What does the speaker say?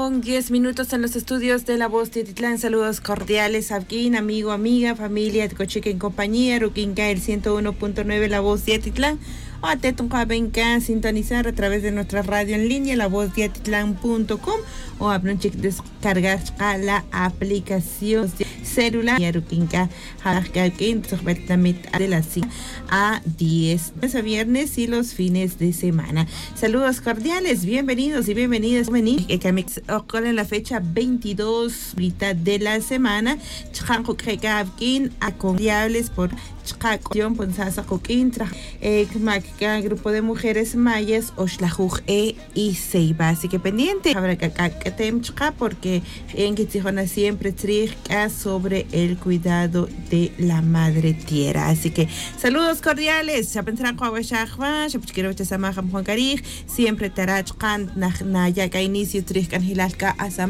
Con 10 minutos en los estudios de La Voz de Titlán. Saludos cordiales, Abquín, amigo, amiga, familia, Cochique en compañía, Ruquinca, el 101.9 La Voz de Titlán. O a Tetuncabenca, sintonizar a través de nuestra radio en línea, lavozdiatitlán.com, o a descargar la aplicación celular Ruquinca, de las 5 a 10, lunes a viernes y los fines de semana. Saludos cordiales, bienvenidos y bienvenidas. En la fecha 22, mitad de la semana, acomediables por grupo de mujeres mayas, Oshlajuj y Ceiba. Así que pendiente, habrá que porque en Kitzijona siempre triga sobre el cuidado de la madre tierra. Así que saludos cordiales. Siempre tarachkan na ya inicio trigan hilalka